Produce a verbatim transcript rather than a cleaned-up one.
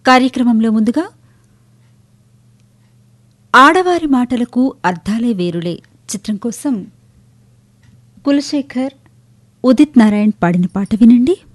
కార్యక్రమంలో ముందుగా ఆడవారి మాటలకు అర్థాలే వేరులే చిత్రం కోసం కులశేఖర్ ఉదిత్ నారాయణ్ పాడిన పాట వినండి.